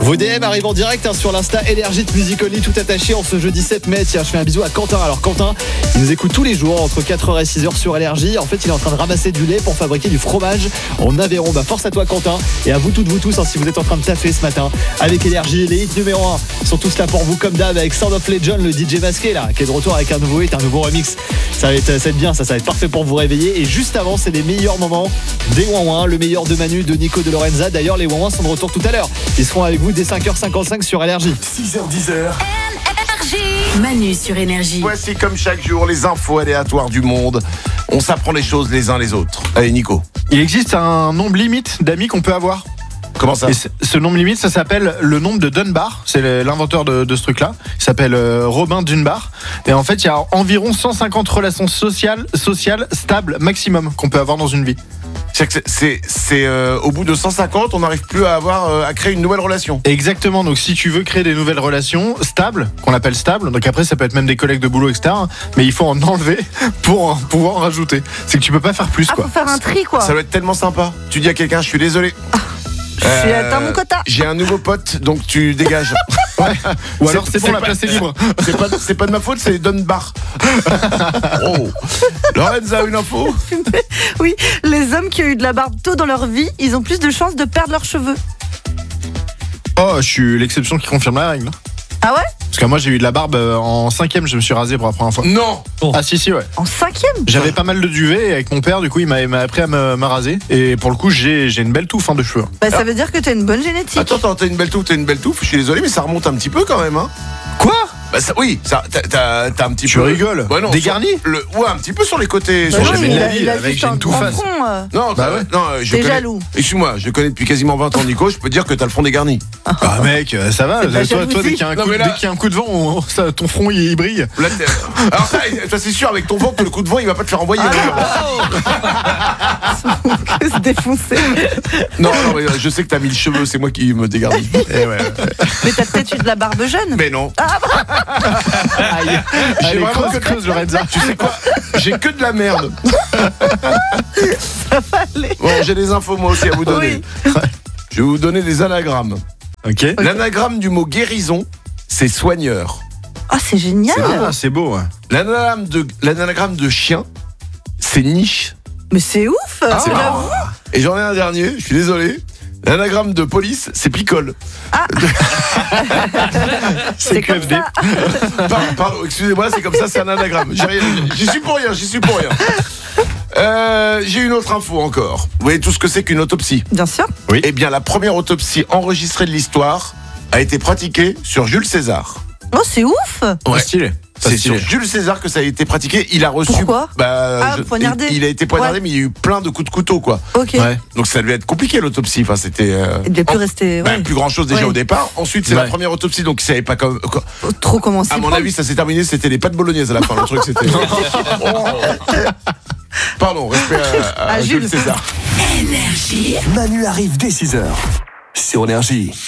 Vos DM arrivent en direct sur l'Insta Énergie de Music Only, tout attaché en ce jeudi 7 mai. Tiens, je fais un bisou à Quentin. Alors Quentin, il nous écoute tous les jours entre 4h et 6h sur Énergie. En fait, il est en train de ramasser du lait pour fabriquer du fromage en Aveyron. Force à toi Quentin, et à vous toutes, vous tous, si vous êtes en train de taffer ce matin avec Énergie. Les hits numéro 1 sont tous là pour vous comme d'hab, avec Sound of Legend, le DJ masqué là, qui est de retour avec un nouveau hit, un nouveau remix. Ça va être bien, ça va être parfait pour vous réveiller. Et juste avant, c'est les meilleurs moments des Ouin-Ouin, le meilleur de Manu, de Nico, de Lorenza. D'ailleurs, les Ouin-Ouin sont de retour tout à l'heure. Ils seront avec vous dès 5h55 sur Énergie. 6h10. Manu sur Énergie. Voici comme chaque jour les infos aléatoires du monde. On s'apprend les choses les uns les autres. Allez Nico. Il existe un nombre limite d'amis qu'on peut avoir. Comment ça ? Et ce nombre limite, ça s'appelle le nombre de Dunbar. C'est l'inventeur de ce truc-là. Il s'appelle Robin Dunbar. Et en fait, il y a environ 150 relations sociales stables maximum qu'on peut avoir dans une vie. C'est au bout de 150, on n'arrive plus à créer une nouvelle relation. Exactement, donc si tu veux créer des nouvelles relations stables, qu'on appelle stables, donc après ça peut être même des collègues de boulot, etc. Mais il faut en enlever pour pouvoir en rajouter. C'est que tu peux pas faire plus, quoi. Faut faire un tri, quoi. Ça doit être tellement sympa. Tu dis à quelqu'un, je suis désolé. Je suis atteint mon quota. J'ai un nouveau pote, donc tu dégages. Ouais. Ou alors c'est bon, la place est libre. C'est pas de ma faute, c'est Dunbar. Oh. Lorenza a une info. Oui, les hommes qui ont eu de la barbe tôt dans leur vie, ils ont plus de chances de perdre leurs cheveux. Oh, je suis l'exception qui confirme la règle. Ah ouais ? Parce que moi j'ai eu de la barbe en 5e, je me suis rasé pour la première fois. Non. Ah si ouais. En 5e ? J'avais pas mal de duvet et avec mon père, du coup il m'a appris à me raser. Et pour le coup j'ai une belle touffe de cheveux. Bah ça veut dire que t'as une bonne génétique. Attends, t'as une belle touffe, je suis désolé mais ça remonte un petit peu quand même hein. Quoi ? Bah ça, oui, ça, t'as un petit tu peu. Tu rigoles. Ouais, non, dégarni ouais, un petit peu sur les côtés. Bah Sur jamais de la il vie a avec juste j'ai un une grand touffasse. front. Non, bah ouais. Non, je T'es connais. jaloux. Excuse-moi, je connais depuis quasiment 20 ans Nico, je peux te dire que t'as le front dégarni. Ah mec, ça va. C'est pas Toi jalousie. dès qu'il y a un coup de vent, ton front il brille. Là, alors ça, toi c'est sûr avec ton vent que le coup de vent il va pas te faire envoyer. Que se défoncer. Non, mais je sais que t'as 1000 cheveux, c'est moi qui me dégarnis. Mais t'as peut-être eu de la barbe jeune. Mais non. Aïe. J'ai Allez, vraiment creuse, Lorenza. Tu sais quoi ? J'ai que de la merde. Ça va aller. Bon, j'ai des infos moi aussi à vous donner. Oui. Je vais vous donner des anagrammes. Ok. L'anagramme du mot guérison, c'est soigneur. Ah, c'est génial. C'est beau. Ouais. L'anagramme de chien, c'est niche. Mais c'est ouf. C'est marrant. Et j'en ai un dernier, je suis désolé. L'anagramme de police, c'est picole. C'est comme ça. Pardon, excusez-moi, c'est comme ça, c'est un anagramme. J'y suis pour rien. J'ai une autre info encore. Vous voyez tout ce que c'est qu'une autopsie ? Bien sûr. Oui. Eh bien, la première autopsie enregistrée de l'histoire a été pratiquée sur Jules César. Oh, c'est ouf. Ouais. Stylé. C'est sur Jules César que ça a été pratiqué. Il a reçu. Pourquoi ? Poignardé. Il a été poignardé, Ouais. mais il y a eu plein de coups de couteau, quoi. Ok. Ouais. Donc ça devait être compliqué l'autopsie. Enfin, c'était. Il devait plus rester. Ouais. Plus grand chose déjà au départ. Ensuite, c'est la première autopsie, donc il savait pas comme. Trop comment s'y À mon prendre. avis, ça s'est terminé. C'était les pâtes bolognaise à la fin. Le truc, c'était. Pardon, respect à Jules César. Énergie. Manu arrive dès 6h sur Énergie.